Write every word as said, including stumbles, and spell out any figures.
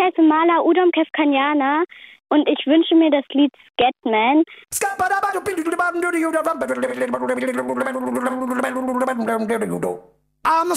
heiße Mala Udom Kefkanyana und ich wünsche mir das Lied Scatman. I'm